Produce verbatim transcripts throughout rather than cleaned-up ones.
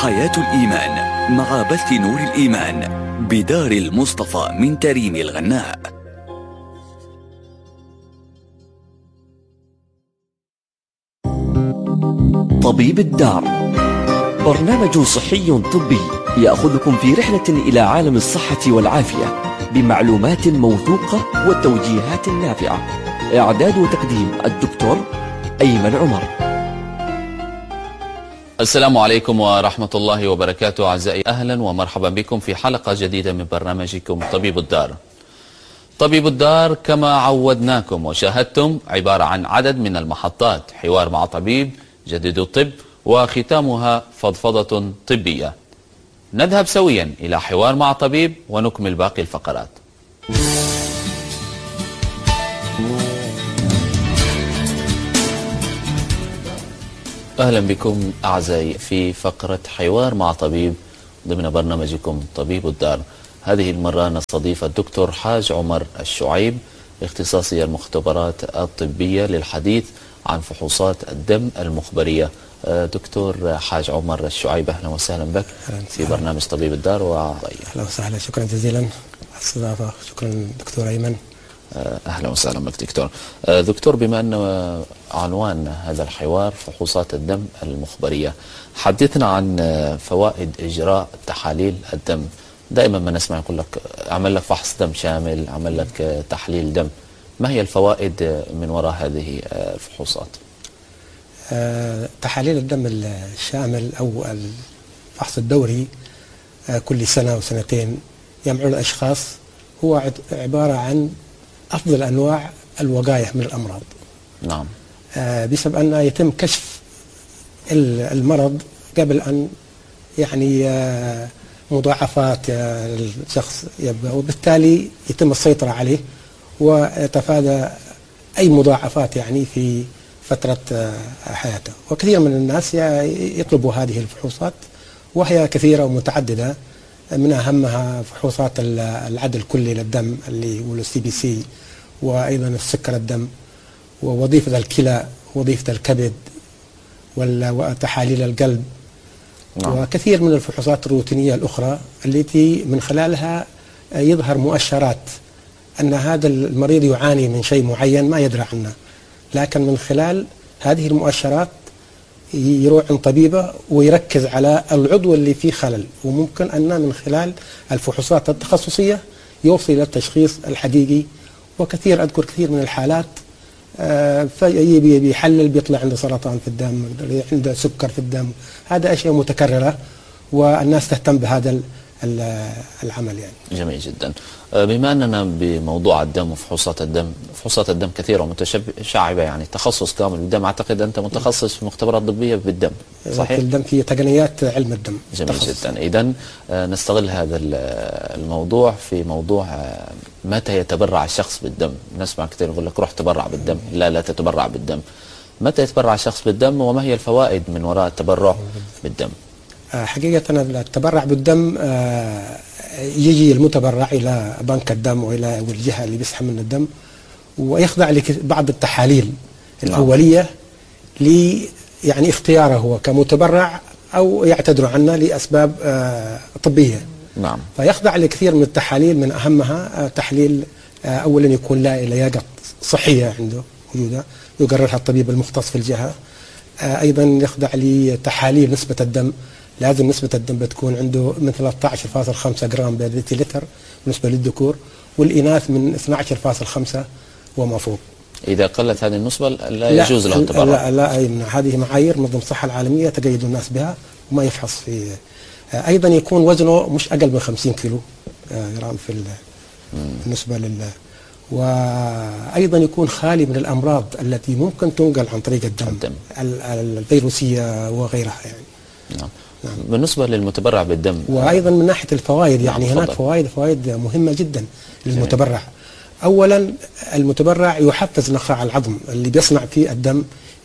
حياة الإيمان مع بث نور الإيمان بدار المصطفى من تريم الغناء. طبيب الدار برنامج صحي طبي يأخذكم في رحلة إلى عالم الصحة والعافية بمعلومات موثوقة والتوجيهات النافعة. إعداد وتقديم الدكتور أيمن عمر. السلام عليكم ورحمة الله وبركاته أعزائي، أهلا ومرحبا بكم في حلقة جديدة من برنامجكم طبيب الدار. طبيب الدار كما عودناكم وشاهدتم عبارة عن عدد من المحطات، حوار مع طبيب، جديد الطب، وختامها فضفضة طبية. نذهب سويا إلى حوار مع طبيب ونكمل باقي الفقرات. أهلا بكم أعزائي في فقرة حوار مع طبيب ضمن برنامجكم طبيب الدار. هذه المرة نستضيف الدكتور حاج عمر الشعيب، اختصاصي المختبرات الطبية، للحديث عن فحوصات الدم المخبرية. دكتور حاج عمر الشعيب، أهلا وسهلا بك في برنامج طبيب الدار. أهلا وسهلا، شكرا جزيلا على الاستضافة. شكرا دكتور أيمن. أهلا وسهلا بك دكتور. دكتور، بما أن عنوان هذا الحوار فحوصات الدم المخبرية، حدثنا عن فوائد إجراء تحاليل الدم. دائما ما نسمع يقول لك أعمل لك فحص دم شامل، أعمل لك تحليل دم. ما هي الفوائد من وراء هذه الفحوصات؟ أه تحاليل الدم الشامل أو الفحص الدوري أه كل سنة وسنتين يعملون الأشخاص هو عبارة عن أفضل أنواع الوقاية من الأمراض. نعم. أه بسبب أن يتم كشف المرض قبل أن يعني أه مضاعفات الشخص يبقى، وبالتالي يتم السيطرة عليه ويتفادى أي مضاعفات يعني في فترة حياته. وكثير من الناس يطلبوا هذه الفحوصات، وهي كثيرة ومتعددة. من أهمها فحوصات العدل الكلي للدم اللي هو السي بي سي، وأيضا السكر الدم، ووظيفة الكلى، وظيفة الكبد، وتحاليل القلب. نعم. وكثير من الفحوصات الروتينية الأخرى التي من خلالها يظهر مؤشرات أن هذا المريض يعاني من شيء معين ما يدرى عنه، لكن من خلال هذه المؤشرات يروح عند طبيبه ويركز على العضو اللي فيه خلل، وممكن أن من خلال الفحوصات التخصصية يوصل إلى التشخيص الحقيقي. وكثير أذكر كثير من الحالات آه فيجي بيحلل بيطلع عنده سرطان في الدم، عنده سكر في الدم. هذا أشياء متكررة والناس تهتم بهذا العمل يعني. جميل جدا. بما أننا بموضوع الدم وفحوصات الدم، فحوصات الدم كثيرة ومتشعبة، يعني تخصص كامل بالدم. أعتقد أنت متخصص في مختبرات طبية بالدم، صحيح؟ في الدم، في تقنيات علم الدم. جميل تخصص. جدا. إذن نستغل هذا الموضوع في موضوع متى يتبرع الشخص بالدم. نسمع كثير يقول لك روح تبرع بالدم. لا لا تتبرع بالدم. متى يتبرع الشخص بالدم، وما هي الفوائد من وراء التبرع بالدم؟ حقيقة التبرع بالدم يجي المتبرع إلى بنك الدم وإلى الجهة اللي بيسحب من الدم، ويخضع لبعض التحاليل الأولية لي يعني اختياره هو كمتبرع أو يعتذر عنه لأسباب طبية. نعم. فيخضع لكثير من التحاليل، من أهمها تحليل أولا يكون لا لياقة صحية عنده موجودة يقررها الطبيب المختص في الجهة. أيضا يخضع لتحاليل نسبة الدم. لازم نسبة الدم بتكون عنده من ثلاثة عشر فاصلة خمسة جرام بالديليتر بالنسبة للذكور، والإناث من اثني عشر فاصلة خمسة وما فوق. إذا قلت هذه النسبة لا يجوز له التبرع. لا لا أي هذه معايير منظمة الصحة العالمية تقيد الناس بها وما يفحص في. أيضا يكون وزنه مش أقل من خمسين كيلو جرام في بالنسبة لل. وأيضا يكون خالي من الأمراض التي ممكن تنقل عن طريق الدم, الدم. الفيروسية وغيرها يعني. نعم. نعم. بالنسبة للمتبرع بالدم، وأيضا من ناحية الفوائد يعني نعم. هناك فوائد فوائد مهمة جدا للمتبرع. أولا المتبرع يحفز نخاع العظم اللي بيصنع فيه الدم،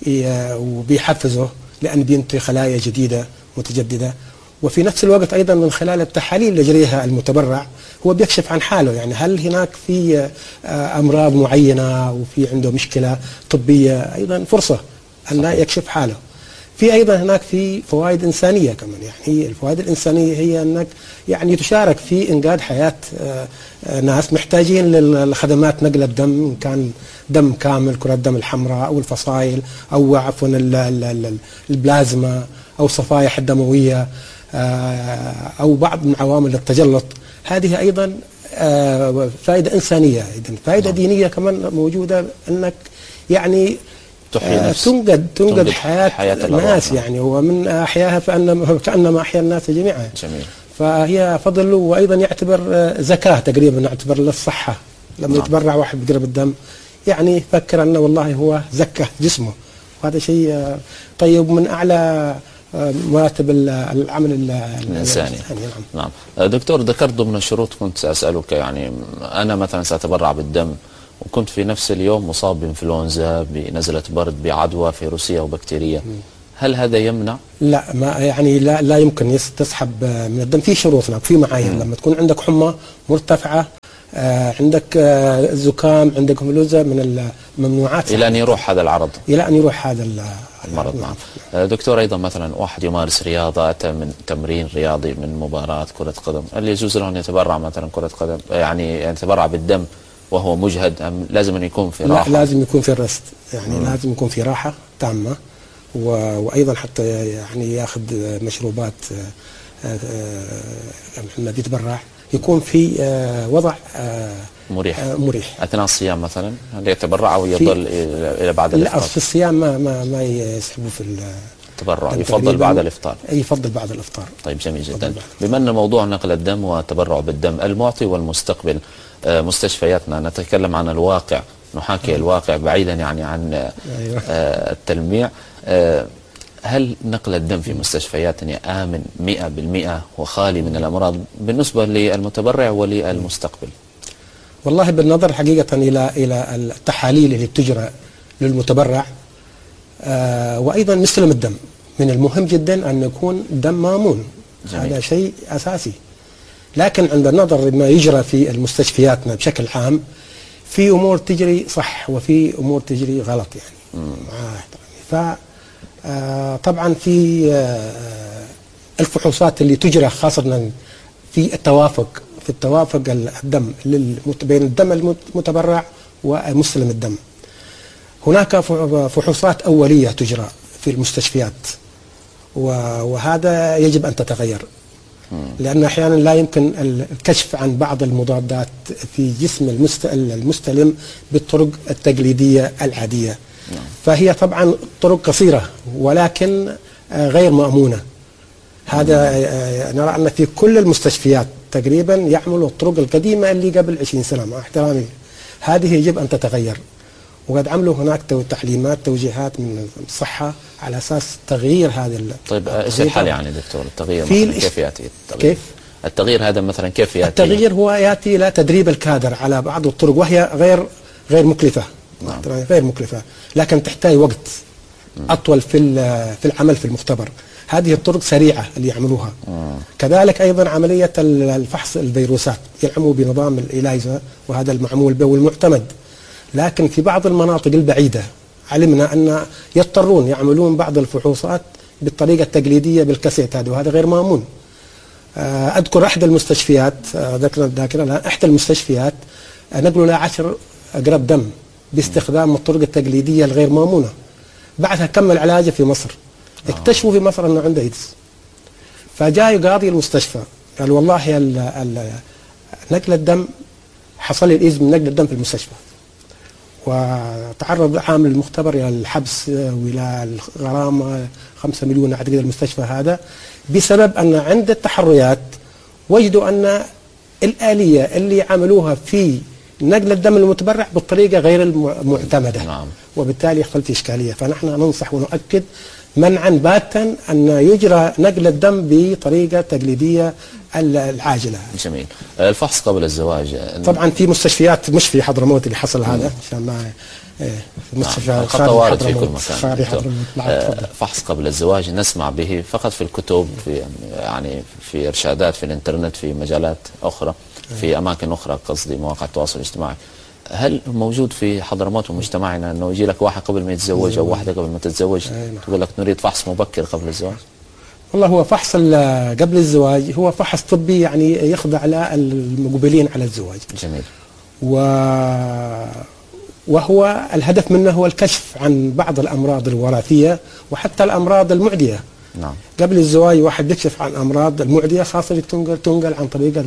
وبيحفزه لأن بينتج خلايا جديدة متجددة. وفي نفس الوقت أيضا من خلال التحاليل اللي يجريها المتبرع هو بيكشف عن حاله، يعني هل هناك في أمراض معينة وفي عنده مشكلة طبية، أيضا فرصة أن يكشف حاله. في أيضا هناك في فوائد إنسانية كمان. يعني الفوائد الإنسانية هي أنك يعني تشارك في إنقاذ حياة ناس محتاجين للخدمات نقل الدم، إن كان دم كامل، كرات الدم الحمراء أو الفصائل أو عفوا البلازما أو صفائح الدموية أو بعض من عوامل التجلط. هذه أيضا فائدة إنسانية. إذن فائدة دينية كمان موجودة، أنك يعني آه تنقذ تنقذ حياة, حياة الناس. يعني ومن أحياها فأنما كأنما أحيا الناس جميعا. جميل. فهي فضل، وأيضا يعتبر زكاة تقريبا، يعتبر للصحة. لما نعم. يتبرع واحد بقرب الدم يعني فكر أنه والله هو زكى جسمه، وهذا شيء طيب من أعلى مراتب العمل الإنساني. نعم. نعم دكتور، ذكرت ضمن الشروط كنت سأسألك، يعني أنا مثلا سأتبرع بالدم وكنت في نفس اليوم مصاب بإنفلونزا، بنزلة برد، بعدوى فيروسية وبكتيرية، هل هذا يمنع؟ لا، ما يعني لا لا يمكن تسحب من الدم. في شروط هناك، في معايير. لما تكون عندك حمى مرتفعة، آه عندك آه زكام، عندك انفلونزا، من الممنوعات الى ان يروح هذا العرض، الى ان يروح هذا المرض. نعم. آه دكتور، ايضا مثلا واحد يمارس رياضه، اتى من تمرين رياضي، من مباراه كره قدم، هل يجوز له ان يتبرع مثلا كره قدم، يعني يتبرع بالدم وهو مجهد، ام لازم ان يكون في راحه؟ لا، لازم يكون في الرست، يعني مم. لازم يكون في راحه تامه، وايضا حتى يعني ياخذ مشروبات محمد يتبرع يكون في وضع مريح مريح اثناء الصيام مثلا، هل يتبرع او يظل الى بعد الافطار؟ لا، في الصيام ما ما ما يسحبوا في التبرع، يفضل بعد الافطار. يفضل بعد الافطار. طيب جميل جدا. بما ان موضوع نقل الدم والتبرع بالدم، المعطي والمستقبل، مستشفياتنا نتكلم عن الواقع، نحاكي أيوة. الواقع بعيدا يعني عن أيوة. التلميع. هل نقل الدم في مستشفياتنا آمن مئة بالمئة وخالي من الأمراض بالنسبة للمتبرع وللمستقبل؟ والله بالنظر حقيقة إلى إلى التحاليل اللي بتجرى للمتبرع، آه وأيضا مستلم الدم، من المهم جدا أن يكون دم مامون. جميل. هذا شيء أساسي. لكن عند النظر ما يجرى في المستشفياتنا بشكل عام، في أمور تجري صح وفي أمور تجري غلط يعني. مع احترامي. ف آه طبعا في آه الفحوصات اللي تجرى خاصة في التوافق في التوافق الدم بين الدم المتبرع ومستلم الدم. هناك فحوصات أولية تجرى في المستشفيات، وهذا يجب أن تتغير، لأن أحيانا لا يمكن الكشف عن بعض المضادات في جسم المستلم بالطرق التقليدية العادية. فهي طبعا طرق قصيرة ولكن غير مأمونة. هذا نرى أن في كل المستشفيات تقريبا يعملوا الطرق القديمة اللي قبل عشرين سنة، مع احترامي. هذه يجب أن تتغير، وقد عملوا هناك تعليمات توجيهات من الصحة على أساس تغيير هذا. طيب ايش الحل يعني دكتور؟ التغيير كيف يأتي؟ التغيير كيف؟ التغيير هذا مثلا كيف يأتي؟ التغيير هو يأتي إلى تدريب الكادر على بعض الطرق، وهي غير غير مكلفة. نعم. غير مكلفة، لكن تحتاج وقت أطول في في العمل في المختبر. هذه الطرق سريعة اللي يعملوها. مم. كذلك أيضا عملية الفحص الفيروسات يعملوا بنظام الإلايزا، وهذا المعمول به والمعتمد. لكن في بعض المناطق البعيدة علمنا أن يضطرون يعملون بعض الفحوصات بالطريقة التقليدية بالكاسيت هذه، وهذا غير مأمون. أذكر أحد المستشفيات، ذكرنا ذاكرة الآن، أحد المستشفيات نقلوا لها عشر أقراب دم باستخدام الطرق التقليدية الغير مأمونة. بعدها كمل علاجه في مصر، اكتشفوا في مصر أنه عنده إيدز. فجاء قاضي المستشفى قال والله ال ال نقل الدم حصل لي الإيدز من نقل الدم في المستشفى، وتعرض عامل المختبر إلى الحبس وإلى الغرامة خمسة مليون أعتقد المستشفى هذا، بسبب أن عند التحريات وجدوا أن الآلية اللي عملوها في نقل الدم المتبرع بالطريقة غير المعتمدة. نعم. وبالتالي يحصل في إشكالية. فنحن ننصح ونؤكد منعا باتا أن يجرى نقل الدم بطريقة تقليدية العاجلة. جميل. الفحص قبل الزواج طبعا في مستشفيات، مش في حضرموت اللي حصل هذا، عشان ما في مستشفى الخطأ وارد في كل مكان. فحص قبل الزواج نسمع به فقط في الكتب، في يعني في إرشادات في الإنترنت، في مجالات أخرى، في أماكن أخرى، قصدي مواقع التواصل الاجتماعي. هل موجود في حضرموت ومجتمعنا أنه يجي لك واحد قبل ما يتزوج أو واحدة قبل ما تتزوج تقول لك نريد فحص مبكر قبل الزواج؟ والله هو فحص قبل الزواج هو فحص طبي يعني يخضع للمقبلين على الزواج. جميل. و وهو الهدف منه هو الكشف عن بعض الأمراض الوراثية وحتى الأمراض المعدية. نعم. قبل الزواج واحد يكشف عن أمراض المعدية خاصة تنقل تنقل عن طريق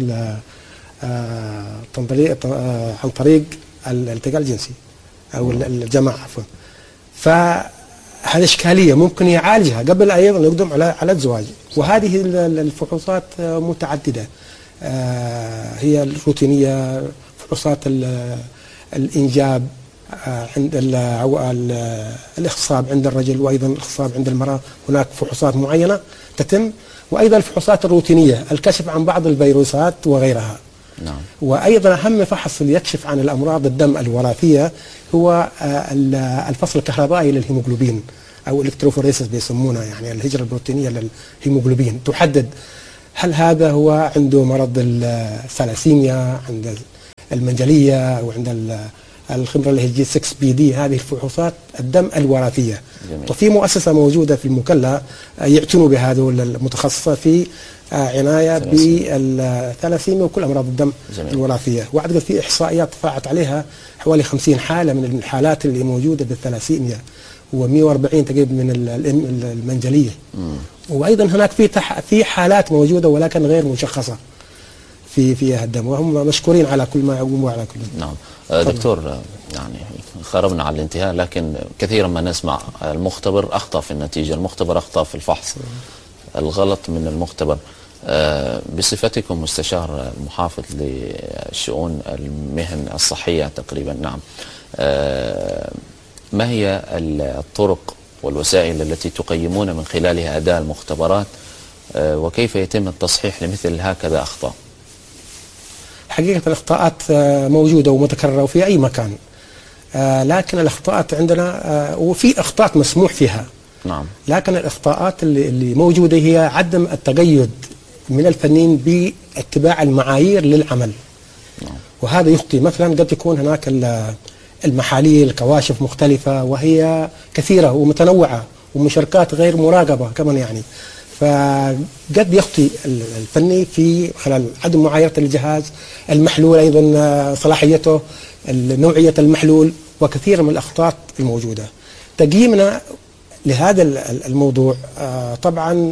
عن طريق الالتقاء الجنسي أو الجماعة عفوا. فهذه إشكالية ممكن يعالجها قبل أيضا يقدم على على الزواج. وهذه الفحوصات متعددة، هي الروتينية، فحوصات الإنجاب عند الإخصاب عند الرجل وأيضا الإخصاب عند المرأة، هناك فحوصات معينة تتم، وأيضا الفحوصات الروتينية الكشف عن بعض الفيروسات وغيرها. نعم. وأيضا أهم فحص يكشف عن الأمراض الدم الوراثية هو الفصل الكهربائي للهيموغلوبين أو الإلكتروفوريسيس بيسمونه، يعني الهجرة البروتينية للهيموغلوبين، تحدد هل هذا هو عنده مرض الثلاسيميا، عند المنجلية أو عند الخمرة اللي هي جي ستة بي دي. هذه الفحوصات الدم الوراثية. جميل. وفي مؤسسة موجودة في المكلا يعتنوا بهذا المتخصصة في عناية بالثلاسيميا وكل أمراض الدم. جميل. الوراثية. وأعتقد في إحصائيات طلعت عليها حوالي خمسين حالة من الحالات اللي موجودة بالثلاسيميا ومئة وأربعين تقريبا من المنجلية. مم. وأيضا هناك في في حالات موجودة ولكن غير مشخصة في فيها الدم، وهم مشكورين على كل ما يقوموا على كل. نعم. دكتور، يعني خربنا على الانتهاء، لكن كثيرا ما نسمع المختبر أخطأ في النتيجة، المختبر أخطأ في الفحص، الغلط من المختبر. بصفتكم مستشار المحافظ لشؤون المهن الصحية تقريبا، نعم، ما هي الطرق والوسائل التي تقيمون من خلالها أداء المختبرات، وكيف يتم التصحيح لمثل هكذا أخطاء؟ حقيقة الأخطاءات موجودة ومتكررة وفي أي مكان، لكن الأخطاءات عندنا وفي أخطاء مسموح فيها. نعم. لكن الأخطاءات اللي اللي موجودة هي عدم التقيد من الفنيين باتباع المعايير للعمل. نعم. وهذا يخطي، مثلا قد يكون هناك المحاليل كواشف مختلفة وهي كثيرة ومتنوعة ومن شركات غير مراقبة كمان، يعني فقد يخطي الفني في خلال عدم معايرة الجهاز، المحلول أيضا صلاحيته، نوعية المحلول، وكثير من الأخطاء الموجودة. تقييمنا لهذا الموضوع طبعا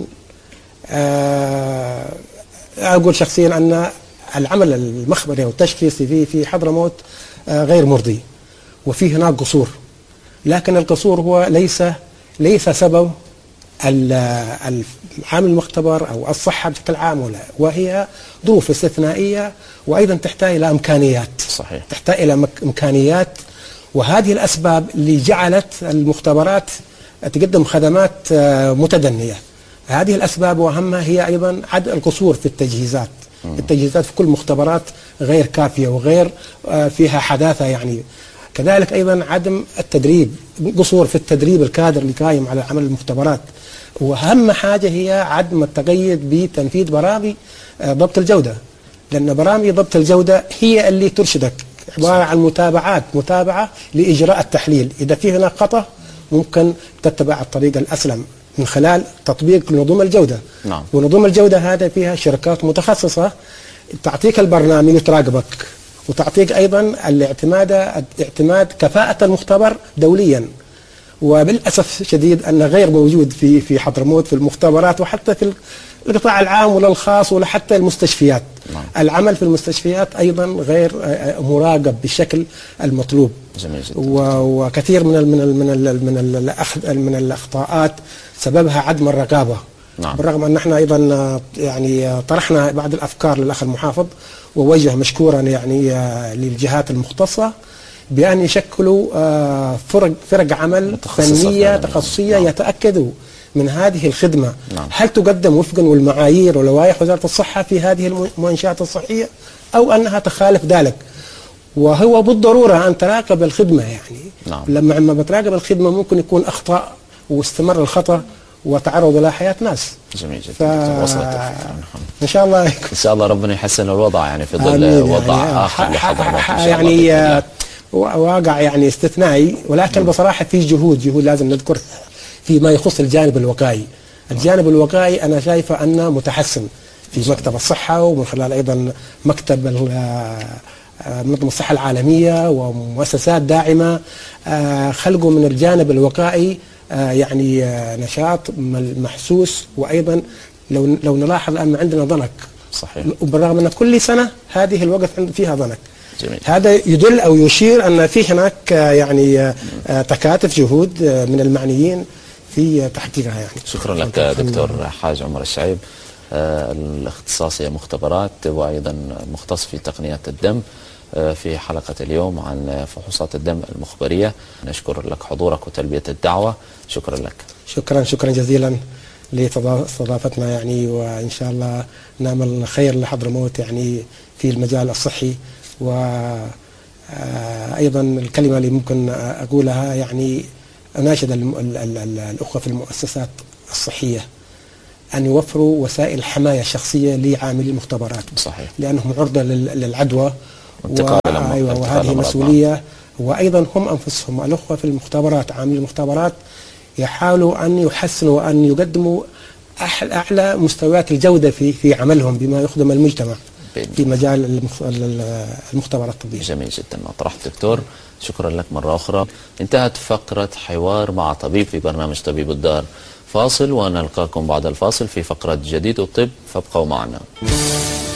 أقول شخصيا أن العمل المخبري والتشخيصي في في حضرموت غير مرضي وفي هناك قصور، لكن القصور هو ليس ليس سبب العامل المختبر أو الصحة بشكل عام، ولا وهي ظروف استثنائية وأيضا تحتاج إلى إمكانيات. صحيح. تحتاج إلى إمكانيات، وهذه الأسباب اللي جعلت المختبرات تقدم خدمات متدنية. هذه الأسباب وأهمها هي أيضا عدم القصور في التجهيزات. م. التجهيزات في كل مختبرات غير كافية وغير فيها حداثة، يعني كذلك أيضا عدم التدريب، قصور في التدريب الكادر اللي قايم على عمل المختبرات. وأهم حاجة هي عدم التقيد بتنفيذ برامج ضبط الجودة، لأن برامج ضبط الجودة هي اللي ترشدك، عبارة عن متابعات متابعة لإجراء التحليل. إذا في هناك خطأ ممكن تتبع الطريقة الأسلم من خلال تطبيق نظم الجودة. نعم. ونظم الجودة هذا فيها شركات متخصصة تعطيك البرنامج وتراقبك، وتعطيك أيضا الاعتماد اعتماد كفاءة المختبر دوليا. وبالأسف شديد أن غير موجود في في حضرموت في المختبرات، وحتى في القطاع العام ولا الخاص ولا حتى المستشفيات. نعم. العمل في المستشفيات أيضا غير مراقب بالشكل المطلوب. جميل جدا. وكثير من ال من ال من ال من ال من الأخطاءات سببها عدم الرقابة. نعم. بالرغم أن احنا أيضا يعني طرحنا بعض الأفكار للأخ المحافظ، ووجه مشكورا يعني للجهات المختصة بأن يشكلوا فرق فرق عمل فنية تخصصية. نعم. يتأكدوا من هذه الخدمة. نعم. هل تقدم وفقا والمعايير ولوائح وزارة الصحة في هذه المنشآت الصحية أو أنها تخالف ذلك. وهو بالضرورة أن تراقب الخدمة، يعني نعم. لما عما بتراقب الخدمة ممكن يكون أخطاء واستمر الخطأ وتعرض إلى حياة ناس. جميل جدا. ف... وصلت إن شاء الله إن شاء الله ربنا يحسن الوضع، يعني في ظل وضع يعني آخر لحضرتك يعني واقع يعني استثنائي، ولكن بصراحة في جهود جهود لازم نذكر فيما يخص الجانب الوقائي. الجانب الوقائي أنا شايفه أنه متحسن في مكتب الصحة، ومن خلال أيضا مكتب منظمة الصحة العالمية ومؤسسات داعمة خلقوا من الجانب الوقائي يعني نشاط محسوس. وأيضا لو لو نلاحظ الآن عندنا ضنك، صحيح، وبالرغم أن كل سنة هذه الوقت فيها ضنك. جميل. هذا يدل أو يشير أن في هناك يعني تكاتف جهود من المعنيين في تحقيقها. يعني شكرا لك دكتور حاج عمر الشعيب، الاختصاصي مختبرات وأيضا مختص في تقنيات الدم، في حلقة اليوم عن فحوصات الدم المخبرية. نشكر لك حضورك وتلبية الدعوة. شكرا لك. شكرا شكرا جزيلا لاستضافتنا، يعني وإن شاء الله نعمل خير لحضرموت يعني في المجال الصحي. وأيضا الكلمة اللي ممكن أقولها يعني أناشد الأخوة في المؤسسات الصحية أن يوفروا وسائل حماية شخصية لعاملي المختبرات. صحيح. لأنهم عرضة للعدوى، و... أيوة وهذه مسؤولية. وأيضا هم أنفسهم الأخوة في المختبرات عاملي المختبرات يحاولوا أن يحسنوا وأن يقدموا أعلى مستويات الجودة في في عملهم بما يخدم المجتمع في مجال المختبرات الطبية. جميل جدا ما طرحت دكتور، شكرا لك مرة أخرى. انتهت فقرة حوار مع طبيب في برنامج طبيب الدار. فاصل ونلقاكم بعد الفاصل في فقرة جديد الطب، فابقوا معنا.